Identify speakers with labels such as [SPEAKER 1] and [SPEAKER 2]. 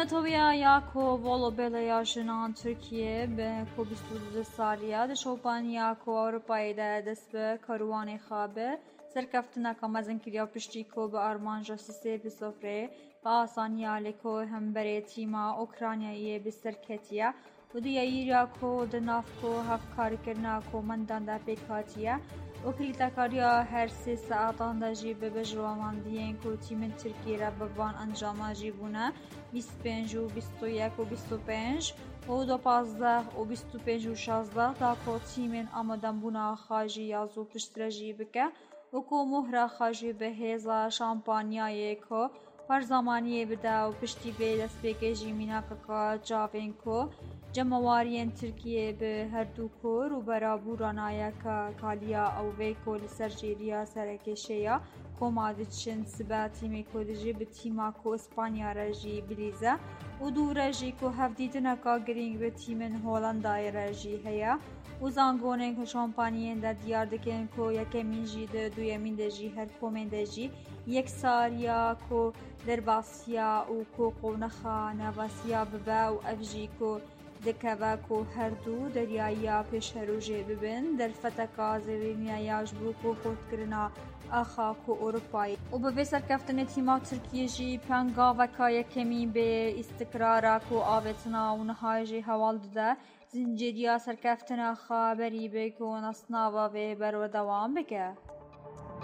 [SPEAKER 1] نتویا یا کو ولو بلیا جنان ترکیه به کو 22 سالیا د شوپانیا کو اروپای ده دست به کاروان خوابه سرکفتنا کامزن کریا پشتی کو به آرمان جاسیسه به سفره با آسانیا لکو هم بره تیما اوکراینیای به سرکتیا و دویا ایریا کو دناف کو هف کاری کرنا کو مندان ده پیکاتیا وكيل تاكاريا هر 3 ساعتان دا جي بجروامان ديين كو تيمن تركي را ببان انجاما جيبونا 25 و 21 و 25 و 12 و 25 و 16 دا كو تيمن امادن بونا خاجي يازو پشترجي بكه و كو مهرا خاجي بهيزا شامپانياي كو پر زمانیه بده و پشتی به دست بکشی مینا که جاوین کو جمعوارین ترکیه به هر دو کور و برا بورانایا که کالیا او وی کل سرجیریا سرکشیا کومادچن سبا تیمی کودجی به تیما کو اسپانیا رجی بلیزه و دو رجی کو هفدیدنا که گرینگ به تیمن هولندای رجی هیا و زانگونن که شامپانیین دا دیار دکن کو یکمین جی ده دویمین ده جی هر کومن ده جی یک ساریا کو درباسیا و کو قونخا نواسیا ببا و افجی کو دکوا کو هر دو دریایا پیش هروجه ببن در فتکا زرینیا یاجبو کو خود کرنا آخا کو اروپایی و به سرکفتن تیما ترکیه جی پنگا وکا یکمی به استقرارا کو آوتنا و نهای جی حوال ده زنجیریا سرکفتن خبری به کو نصناوا و برو دوام بکه